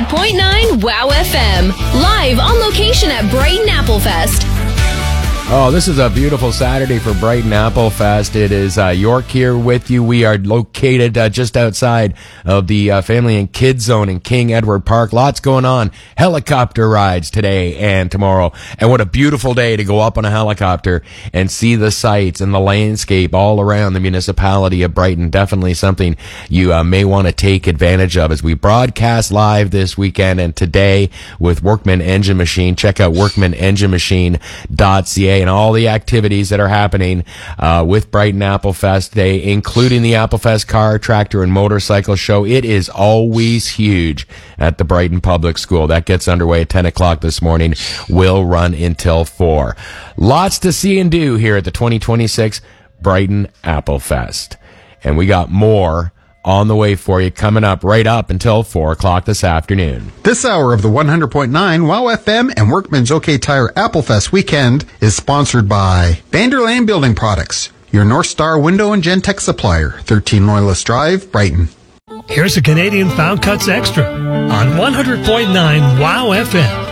100.9 WOW FM. Live on location at Brighton Apple Fest. Oh, this is a beautiful Saturday for Brighton Apple Fest. It is York here with you. We are located just outside of the Family and Kids Zone in King Edward Park. Lots going on. Helicopter rides today and tomorrow. And what a beautiful day to go up on a helicopter and see the sights and the landscape all around the municipality of Brighton. Definitely something you may want to take advantage of as we broadcast live this weekend and today with Workman Engine Machine. Check out workmanenginemachine.ca. and all the activities that are happening with Brighton Apple Fest Day, including the Apple Fest Car, Tractor, and Motorcycle Show. It is always huge at the Brighton Public School. That gets underway at 10 o'clock this morning, will run until 4. Lots to see and do here at the 2026 Brighton Apple Fest. And we got more on the way for you, coming up right up until 4 o'clock this afternoon. This hour of the 100.9 WOW FM and Workman's OK Tire Applefest weekend is sponsored by Vanderland Building Products, your North Star window and Gentech supplier, 13 Loyalist Drive, Brighton. Here's a Canadian Found Cuts Extra on 100.9 WOW FM.